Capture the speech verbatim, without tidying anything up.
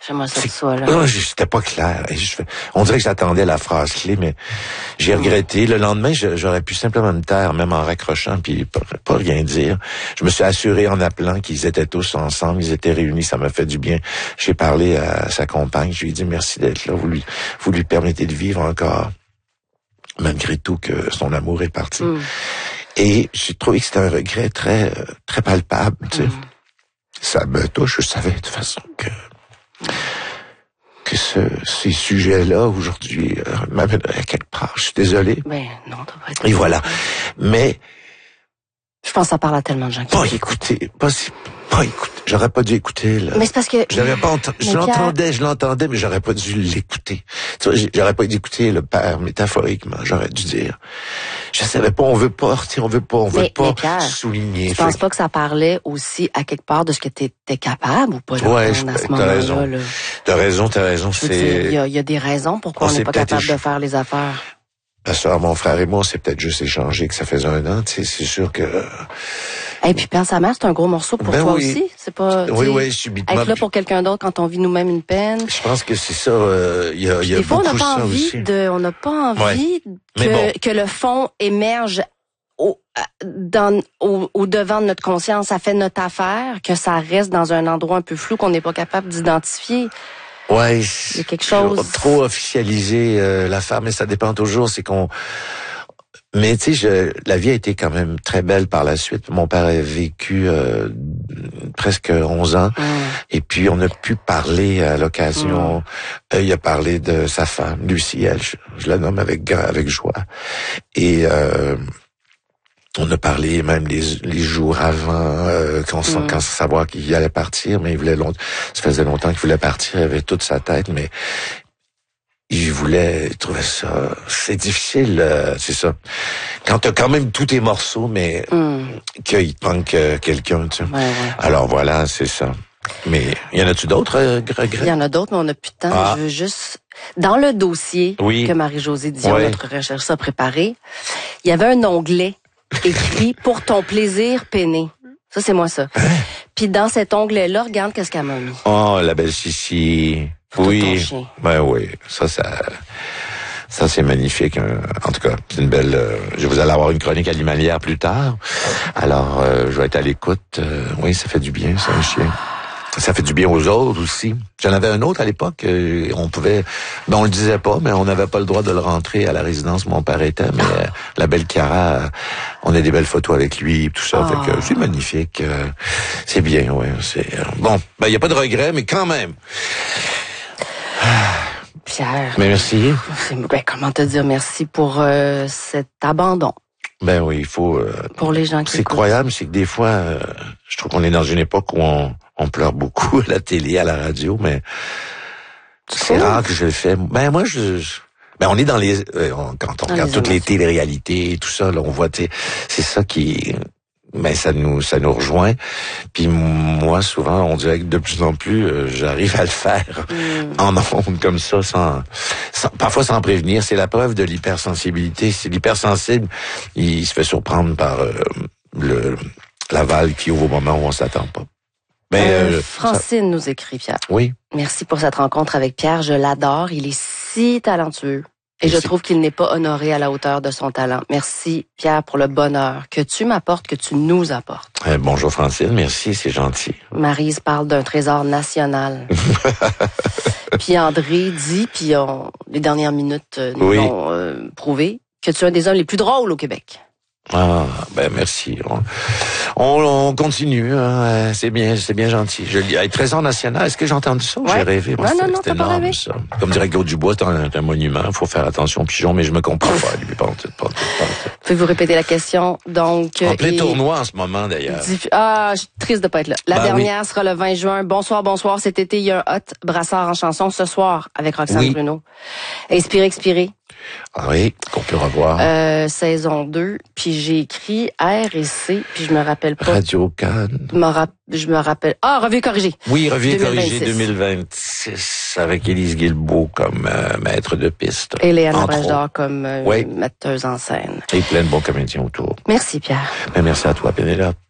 J'aimerais ça que tu sois là. Non, c'était pas clair. Et je, on dirait que j'attendais la phrase clé, mais j'ai regretté. Le lendemain, je, j'aurais pu simplement me taire, même en raccrochant, puis pas, pas rien dire. Je me suis assuré en appelant qu'ils étaient tous ensemble, ils étaient réunis, ça m'a fait du bien. J'ai parlé à sa compagne, je lui ai dit merci d'être là, vous lui, vous lui permettez de vivre encore, malgré tout que son amour est parti. Mm. Et j'ai trouvé que c'était un regret très, très palpable, tu sais. Mm. Ça me touche, je savais de toute façon que que ce, ces sujets-là, aujourd'hui, euh, m'amèneraient à quelque part. Je suis désolé. Ben, non, t'as pas été... Et voilà. Mais... Je pense que ça parle à tellement de gens qui... Pas écouter, pas, pas écouter. J'aurais pas dû écouter, là. Mais c'est parce que... J'avais pas ent... Je l'entendais, je l'entendais, mais j'aurais pas dû l'écouter. Tu vois, j'aurais pas dû écouter le père métaphoriquement. J'aurais dû dire... Je savais pas, on veut pas, on veut pas, on veut mais, pas mais Pierre, souligner. Tu penses pas que ça parlait aussi à quelque part de ce que t'étais capable ou pas de ouais, à ce moment-là? Raison. Là. T'as raison, t'as raison. C'est... Il y a, y a des raisons pourquoi on n'est pas capable de faire les affaires. Parce que mon frère et moi, on s'est peut-être juste échangé que ça faisait un an, tu sais, c'est sûr que... Et puis, Père sa mère, c'est un gros morceau pour ben toi oui. aussi. C'est pas, oui, oui, subitement. Être là pour quelqu'un d'autre quand on vit nous-mêmes une peine. Je pense que c'est ça, il euh, y a, y a des fois, beaucoup on n'a pas ça envie aussi. de, on n'a pas envie ouais. que, bon. que le fond émerge au, dans, au, au devant de notre conscience. Ça fait notre affaire, que ça reste dans un endroit un peu flou qu'on n'est pas capable d'identifier. Ouais. Il y a quelque chose. Trop officialiser euh, l'affaire, mais ça dépend toujours, c'est qu'on... Mais tu sais, la vie a été quand même très belle par la suite. Mon père a vécu euh, presque onze ans. Mmh. Et puis, on a pu parler à l'occasion. Mmh. Euh, il a parlé de sa femme, Lucie, elle, je, je la nomme avec avec joie. Et euh, on a parlé même les, les jours avant, euh, quand, mmh. quand savoir qu'il allait partir, mais il voulait longtemps. Ça faisait longtemps qu'il voulait partir, il avait toute sa tête, mais... Il voulait, il trouvait ça, c'est difficile, euh, c'est ça. Quand t'as quand même tous tes morceaux, mais mm. qu'il te manque euh, quelqu'un, tu sais. Ouais, ouais. Alors voilà, c'est ça. Mais y en a-tu d'autres euh, regrets? Il y en a d'autres, mais on n'a plus de temps. Ah. Je veux juste, dans le dossier oui. que Marie-Josée Dion, ouais. notre chercheuse, a préparé, il y avait un onglet écrit « Pour ton plaisir peiné ». Ça, c'est moi ça. Hein? Puis dans cet onglet-là, regarde qu'est-ce qu'elle m'a mis. Oh, la belle Chichi. Oui, ben oui, ça, ça, ça c'est magnifique. Hein. En tout cas, c'est une belle. Euh, je vous allez avoir une chronique animalière plus tard. Alors, euh, je vais être à l'écoute. Euh, oui, ça fait du bien, ça, un chien. Ça fait du bien aux autres aussi. J'en avais un autre à l'époque. Euh, on pouvait, ben on le disait pas, mais on n'avait pas le droit de le rentrer à la résidence où mon père était. Mais euh, la belle Cara, euh, on a des belles photos avec lui, tout ça. Oh. Fait que c'est magnifique. Euh, c'est bien, ouais. C'est euh, bon. Ben il y a pas de regret, mais quand même. Pierre. Mais merci. Ben, comment te dire merci pour euh, cet abandon? Ben oui, il faut... Euh, pour les gens qui c'est incroyable, c'est que des fois, euh, je trouve qu'on est dans une époque où on, on pleure beaucoup à la télé, à la radio, mais c'est oh. rare que je le fais. Ben moi, je... je ben on est dans les... Euh, on, quand on dans regarde les toutes les téléréalités et tout ça, là, on voit... C'est ça qui... Ben ça nous ça nous rejoint. Puis moi souvent on dirait que de plus en plus euh, j'arrive à le faire mm. en ondes comme ça sans, sans parfois sans prévenir. C'est la preuve de l'hypersensibilité. C'est l'hypersensible, il, il se fait surprendre par euh, le la valve qui ouvre au moment où on s'attend pas. Mais euh, euh, Francine ça... nous écrit Pierre. Oui. Merci pour cette rencontre avec Pierre. Je l'adore. Il est si talentueux. Et je trouve qu'il n'est pas honoré à la hauteur de son talent. Merci, Pierre, pour le bonheur que tu m'apportes, que tu nous apportes. Euh, bonjour, Francine. Merci, c'est gentil. Maryse parle d'un trésor national. Puis André dit, puis on, les dernières minutes nous oui. l'ont euh, prouvé, que tu es un des hommes les plus drôles au Québec. Ah, ben merci. On, on, on continue. Hein. C'est bien, c'est bien gentil. Je lis. Trésor national. Est-ce que j'ai entendu ça? Ouais. J'ai rêvé. Moi, non, non, c'est énorme ça. Comme dirait Claude Dubois, c'est un, un monument. Il faut faire attention aux pigeons, mais je me comprends pas. Lui, pas, pas, pas, pas. Pouvez-vous répéter la question? Donc, en plein et... tournoi en ce moment d'ailleurs. Diff... Ah, je suis triste de pas être là. La ben dernière oui. sera le vingt juin. Bonsoir, bonsoir. Cet été, il y a un hot brassard en chanson ce soir avec Roxane oui. Bruno. Inspiré, expiré. Ah oui, qu'on peut revoir. Euh, saison deux, puis j'ai écrit R et C, puis je me rappelle pas. Radio Cannes. Rap... Je me rappelle. Ah, Revue corrigée. Oui, Revue corrigée deux mille vingt-six avec Élise Guilbeault comme euh, maître de piste. Et Léana Brèche-d'Or comme euh, oui. metteuse en scène. Et plein de bons comédiens autour. Merci, Pierre. Ben, merci à toi, Pénélope.